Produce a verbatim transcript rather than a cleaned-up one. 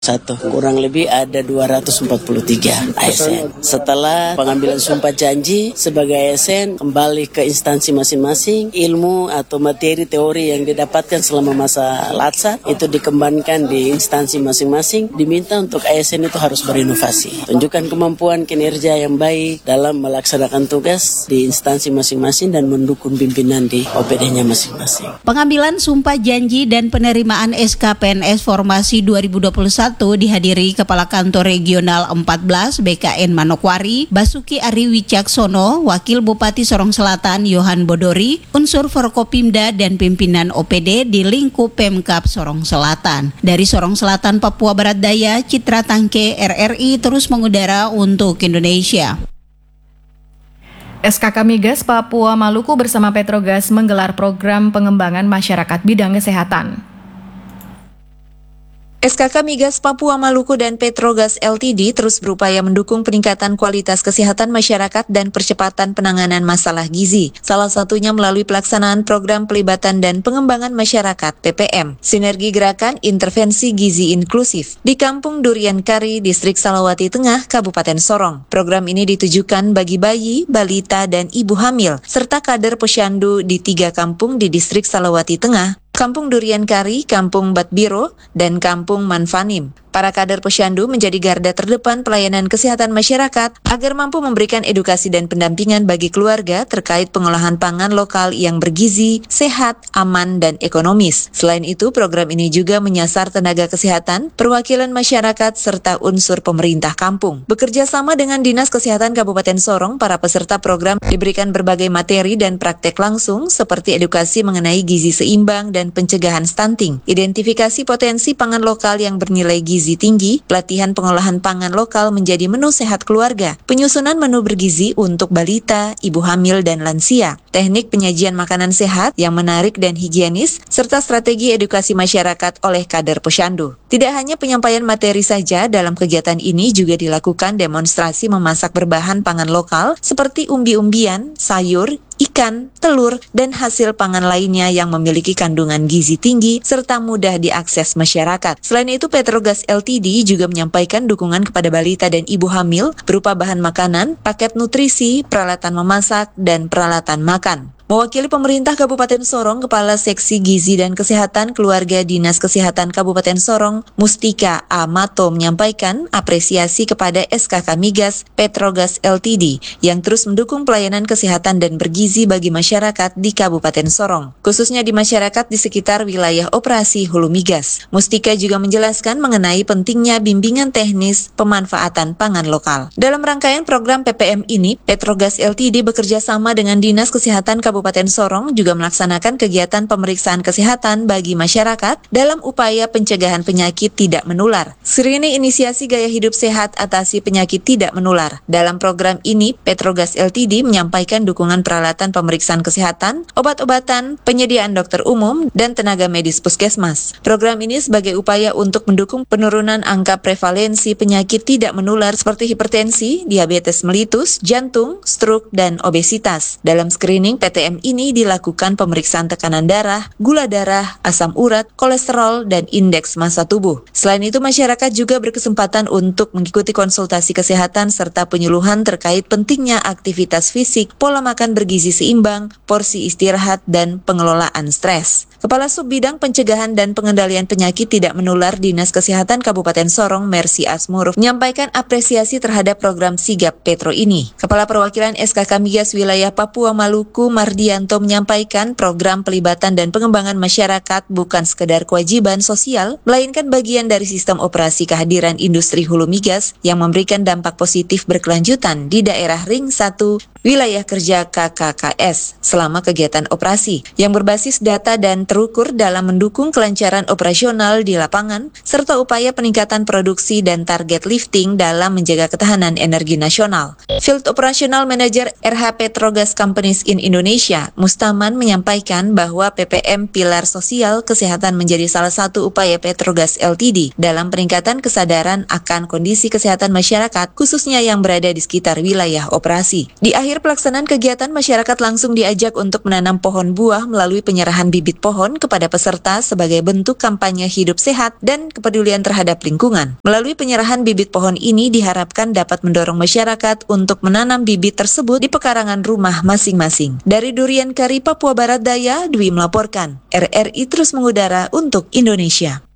Satu, kurang lebih ada dua ratus empat puluh tiga A S N. Setelah pengambilan sumpah janji sebagai A S N, kembali ke instansi masing-masing, ilmu atau materi teori yang didapatkan selama masa latsa itu dikembangkan di instansi masing-masing. Diminta untuk A S N itu harus berinovasi, tunjukkan kemampuan kinerja yang baik dalam melaksanakan tugas di instansi masing-masing dan mendukung pimpinan di O P D-nya masing-masing. Pengambilan sumpah janji dan penerimaan S K P N S Formasi dua ribu dua puluh satu dihadiri Kepala Kantor Regional empat belas B K N Manokwari, Basuki Ari Wicaksono, Wakil Bupati Sorong Selatan Yohan Bodori, unsur Forkopimda dan pimpinan O P D di lingkup Pemkab Sorong Selatan. Dari Sorong Selatan, Papua Barat Daya, Citra Tangke R R I terus mengudara untuk Indonesia. S K K Migas Papua Maluku bersama Petrogas menggelar program pengembangan masyarakat bidang kesehatan. S K K Migas Papua Maluku dan Petrogas L T D terus berupaya mendukung peningkatan kualitas kesehatan masyarakat dan percepatan penanganan masalah gizi. Salah satunya melalui pelaksanaan program pelibatan dan pengembangan masyarakat P P M, Sinergi Gerakan Intervensi Gizi Inklusif, di Kampung Durian Kari, Distrik Salawati Tengah, Kabupaten Sorong. Program ini ditujukan bagi bayi, balita, dan ibu hamil, serta kader posyandu di tiga kampung di Distrik Salawati Tengah, Kampung Durian Kari, Kampung Batbiro, dan Kampung Manfanim. Para kader posyandu menjadi garda terdepan pelayanan kesehatan masyarakat agar mampu memberikan edukasi dan pendampingan bagi keluarga terkait pengolahan pangan lokal yang bergizi, sehat, aman, dan ekonomis. Selain itu, program ini juga menyasar tenaga kesehatan, perwakilan masyarakat, serta unsur pemerintah kampung. Bekerja sama dengan Dinas Kesehatan Kabupaten Sorong, para peserta program diberikan berbagai materi dan praktek langsung seperti edukasi mengenai gizi seimbang dan pencegahan stunting, identifikasi potensi pangan lokal yang bernilai gizi gizi tinggi, pelatihan pengolahan pangan lokal menjadi menu sehat keluarga, penyusunan menu bergizi untuk balita, ibu hamil, dan lansia, teknik penyajian makanan sehat yang menarik dan higienis, serta strategi edukasi masyarakat oleh kader posyandu. Tidak hanya penyampaian materi saja, dalam kegiatan ini juga dilakukan demonstrasi memasak berbahan pangan lokal seperti umbi-umbian, sayur, ikan, telur, dan hasil pangan lainnya yang memiliki kandungan gizi tinggi serta mudah diakses masyarakat. Selain itu, Petrogas L T D juga menyampaikan dukungan kepada balita dan ibu hamil berupa bahan makanan, paket nutrisi, peralatan memasak, dan peralatan makan. Mewakili pemerintah Kabupaten Sorong, Kepala Seksi Gizi dan Kesehatan Keluarga Dinas Kesehatan Kabupaten Sorong, Mustika Amato, menyampaikan apresiasi kepada S K K Migas Petrogas L T D yang terus mendukung pelayanan kesehatan dan bergizi bagi masyarakat di Kabupaten Sorong, khususnya di masyarakat di sekitar wilayah operasi Hulu Migas. Mustika juga menjelaskan mengenai pentingnya bimbingan teknis pemanfaatan pangan lokal. Dalam rangkaian program P P M ini, Petrogas L T D bekerja sama dengan Dinas Kesehatan Kabupaten Kabupaten Sorong juga melaksanakan kegiatan pemeriksaan kesehatan bagi masyarakat dalam upaya pencegahan penyakit tidak menular. Screening inisiasi gaya hidup sehat atasi penyakit tidak menular. Dalam program ini, Petrogas L T D menyampaikan dukungan peralatan pemeriksaan kesehatan, obat-obatan, penyediaan dokter umum, dan tenaga medis puskesmas. Program ini sebagai upaya untuk mendukung penurunan angka prevalensi penyakit tidak menular seperti hipertensi, diabetes mellitus, jantung, stroke, dan obesitas. Dalam screening P T M ini dilakukan pemeriksaan tekanan darah, gula darah, asam urat, kolesterol, dan indeks massa tubuh. Selain itu, masyarakat juga berkesempatan untuk mengikuti konsultasi kesehatan serta penyuluhan terkait pentingnya aktivitas fisik, pola makan bergizi seimbang, porsi istirahat, dan pengelolaan stres. Kepala Subbidang Pencegahan dan Pengendalian Penyakit Tidak Menular Dinas Kesehatan Kabupaten Sorong, Mercy Asmuruf, menyampaikan apresiasi terhadap program Sigap Petro ini. Kepala Perwakilan S K K Migas Wilayah Papua Maluku, Mardianto, menyampaikan program pelibatan dan pengembangan masyarakat bukan sekedar kewajiban sosial, melainkan bagian dari sistem operasi kehadiran industri hulu migas yang memberikan dampak positif berkelanjutan di daerah Ring satu, wilayah kerja K K K S, selama kegiatan operasi, yang berbasis data dan terukur dalam mendukung kelancaran operasional di lapangan, serta upaya peningkatan produksi dan target lifting dalam menjaga ketahanan energi nasional. Field Operational Manager R H Petrogas Companies in Indonesia, Mustaman, menyampaikan bahwa P P M Pilar Sosial Kesehatan menjadi salah satu upaya Petrogas L T D dalam peningkatan kesadaran akan kondisi kesehatan masyarakat, khususnya yang berada di sekitar wilayah operasi. Di akhir pelaksanaan kegiatan, masyarakat langsung diajak untuk menanam pohon buah melalui penyerahan bibit pohon pohon kepada peserta sebagai bentuk kampanye hidup sehat dan kepedulian terhadap lingkungan. Melalui penyerahan bibit pohon ini diharapkan dapat mendorong masyarakat untuk menanam bibit tersebut di pekarangan rumah masing-masing. Dari Durian Kari, Papua Barat Daya, Dwi melaporkan. R R I terus mengudara untuk Indonesia.